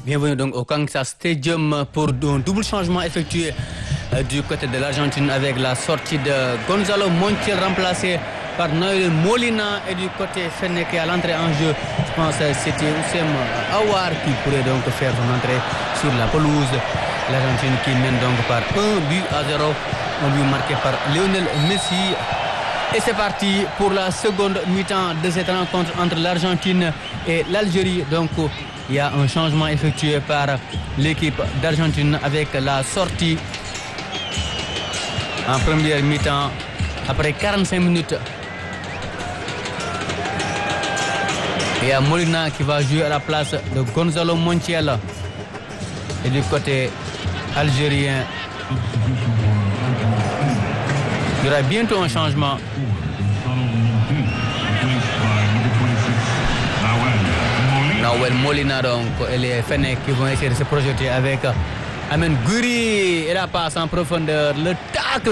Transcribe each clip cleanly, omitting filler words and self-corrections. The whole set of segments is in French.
Bienvenue donc au Kansas Stadium pour un double changement effectué du côté de l'Argentine avec la sortie de Gonzalo Montiel remplacé par Noel Molina et du côté Fenech à l'entrée en jeu. Je pense que c'était Oussem Aouar qui pourrait donc faire son entrée sur la pelouse. L'Argentine qui mène donc par 1-0, un but marqué par Lionel Messi. Et c'est parti pour la seconde mi-temps de cette rencontre entre l'Argentine et l'Algérie. Donc il y a un changement effectué par l'équipe d'Argentine avec la sortie en première mi-temps après 45 minutes. Il y a Molina qui va jouer à la place de Gonzalo Montiel. Et du côté algérien, il y aura bientôt un changement. Nawel Molina donc et les Fenech qui vont essayer de se projeter avec Amen Gouiri et la passe en profondeur. Le tacle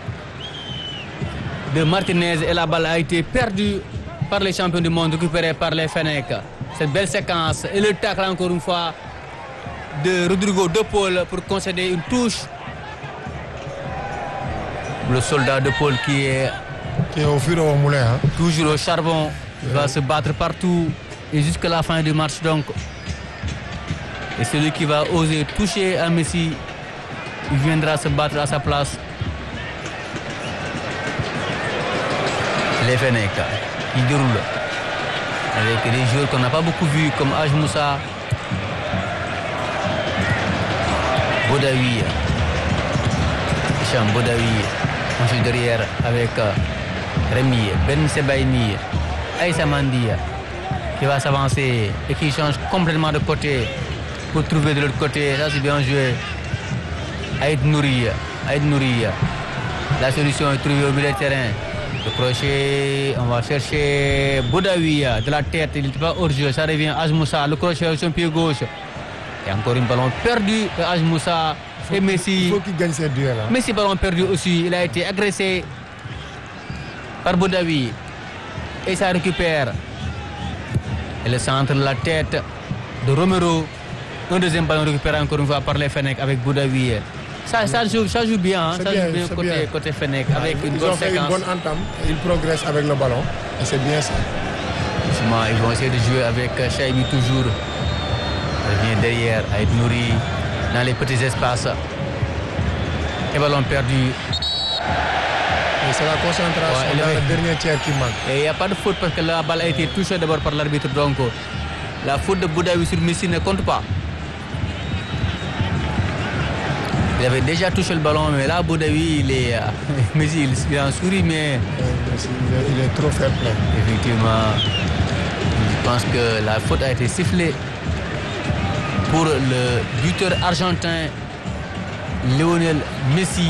de Martinez et la balle a été perdue par les champions du monde, récupérée par les Fenech. Cette belle séquence et le tacle encore une fois de Rodrigo De Paul pour concéder une touche. Le soldat De Paul qui est au fur et au moulin. Hein. Toujours au charbon, il va se battre partout et jusqu'à la fin du match donc. Et celui qui va oser toucher à Messi, il viendra se battre à sa place. Les Fenech qui déroulent avec des joueurs qu'on n'a pas beaucoup vus comme Aj Moussa, Bodawi, Hicham Bodawi, ensuite derrière avec Rémi, Ben Sebaini, Aïssa Mandi qui va s'avancer et qui change complètement de côté pour trouver de l'autre côté. Ça c'est bien joué. Aïd Nouri. La solution est trouvée au milieu de terrain. Le crochet, on va chercher Bodawi de la tête, il n'était pas hors jeu, ça revient à Moussa, le crochet avec son pied gauche. Et encore une ballon perdu de Aj Moussa et Messi. Il faut qu'il gagne ces duels. Hein. Messi ballon perdu aussi, il a été agressé par Bodawi. Et ça récupère. Et le centre de la tête de Romero. Un deuxième ballon récupéré encore une fois par les Fenech avec Bodawi. Ça joue bien, hein. Ça joue bien côté Fenech avec une bonne séquence. Ils ont fait une bonne entame, ils progressent avec le ballon et c'est bien ça. Justement, ils vont essayer de jouer avec Chaibi toujours. Il vient derrière avec Nouri dans les petits espaces. Et ballon perdu. Et c'est la concentration dans le dernier tiers qui manque. Et il n'y a pas de faute parce que la balle a été touchée d'abord par l'arbitre. Donc la faute de Bodawi sur Messi ne compte pas. Il avait déjà touché le ballon, mais là, Bodawi, Messi, il en sourit, mais il est trop fair play. Effectivement, je pense que la faute a été sifflée pour le buteur argentin, Lionel Messi.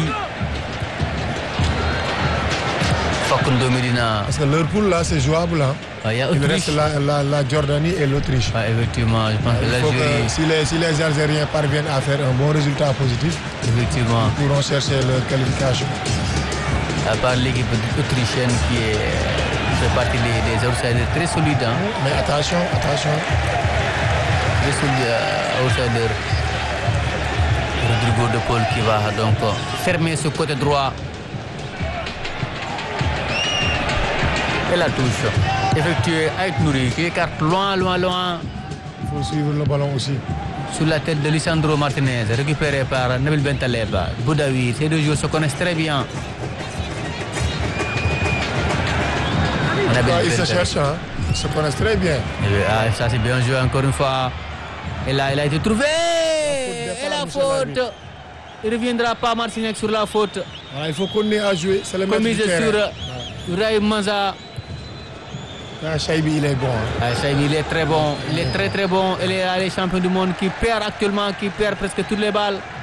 Facundo Medina. Parce que leur poule là, c'est jouable. Hein. Il reste la Jordanie et l'Autriche. Effectivement, je pense que l'Algérie. Si les Algériens parviennent à faire un bon résultat positif, effectivement, ils pourront chercher leur qualification. À part l'équipe autrichienne qui fait partie des outsiders très solides. Hein. Mais attention. Très solide outsider. Rodrigo De Paul qui va donc fermer ce côté droit. Et la touche effectuée avec Nouri qui écarte loin. Il faut suivre le ballon aussi. Sur la tête de Lisandro Martinez, récupéré par Nabil Bentaleb. Bodawi, ces deux joueurs se connaissent très bien. Ils se cherchent, hein. Ils se connaissent très bien. Ça c'est bien joué encore une fois. Et là, il a été trouvé. Et la faute. Il ne reviendra pas Martinez sur la faute. Il faut qu'on ait à jouer. C'est le maître du terrain. Sur Raïm Manza. Chaibi, il est bon. Hein. Chaibi, il est très bon. Il est très bon. Il est les champions du monde qui perd actuellement, qui perd presque toutes les balles.